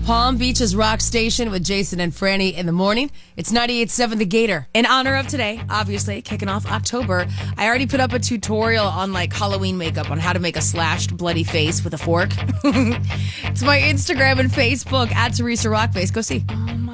Palm Beach's Rock Station with Jason and Franny in the morning. It's 98.7 The Gator. In honor of today, obviously, kicking off October, I already put up a tutorial on like Halloween makeup on how to make a slashed bloody face with a fork. It's my Instagram and Facebook at Teresa Rockface. Go see. Oh my